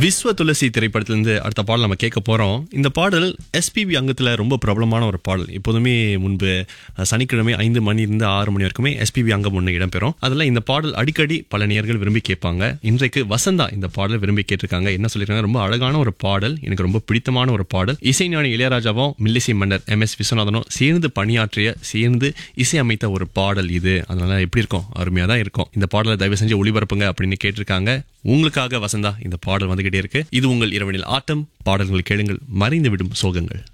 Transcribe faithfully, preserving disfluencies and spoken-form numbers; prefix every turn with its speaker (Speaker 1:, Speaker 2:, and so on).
Speaker 1: விஸ்வ துளசி திரைப்படத்திலிருந்து அடுத்த பாடல் நம்ம கேட்க போறோம். இந்த பாடல் எஸ்பிபி அங்கத்துல ரொம்ப பிரபலமான ஒரு பாடல். எப்போதுமே முன்பு அஹ், சனிக்கிழமை ஐந்து மணி இருந்து ஆறு மணி வரைக்குமே எஸ்பிபி அங்கம் ஒன்று இடம்பெறும். அதுல இந்த பாடல் அடிக்கடி பல நேயர்கள் விரும்பி கேட்பாங்க. இன்றைக்கு வசந்தா இந்த பாடல் விரும்பி கேட்டிருக்காங்க. என்ன சொல்லிருக்காங்க, ரொம்ப அழகான ஒரு பாடல், எனக்கு ரொம்ப பிடித்தமான ஒரு பாடல். இசைஞானி இளையராஜாவும் மில்லிசை மன்னர் எம் எஸ் விஸ்வநாதனும் சேர்ந்து பணியாற்றிய, சேர்ந்து இசையமைத்த ஒரு பாடல் இது. அதனால எப்படி இருக்கும், அருமையா தான் இருக்கும். இந்த பாடலை தயவு செஞ்சு ஒளிபரப்புங்க அப்படின்னு கேட்டிருக்காங்க. உங்களுக்காக வசந்தா இந்த பாடல் வந்துகிட்டே இருக்கு. இது உங்கள் இரவனில் ஆட்டம். பாடல்கள் கேளுங்கள், மறைந்துவிடும் சோகங்கள்.